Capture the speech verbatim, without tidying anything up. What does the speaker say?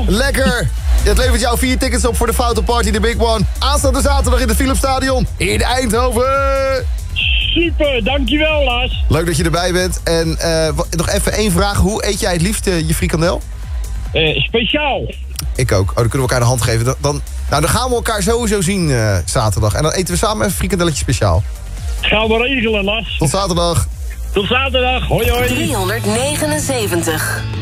Lekker. Het levert jou vier tickets op voor de Foute Party, de Big One. Aanstaande zaterdag in het Philipsstadion in Eindhoven. Super, dankjewel Lars. Leuk dat je erbij bent. En uh, nog even één vraag. Hoe eet jij het liefst uh, je frikandel? Uh, speciaal. Ik ook. Oh, dan kunnen we elkaar de hand geven. Dan, dan, nou, dan gaan we elkaar sowieso zien uh, zaterdag. En dan eten we samen even een frikandelletje speciaal. Gaan we regelen, Lars. Tot zaterdag. Tot zaterdag. Hoi, hoi. driehonderdnegenenzeventig.